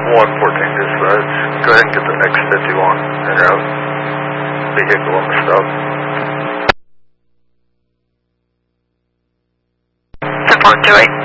114 dispatch. Go ahead and get the next 51 en route. Vehicle on the stop. 10-4, 2-8.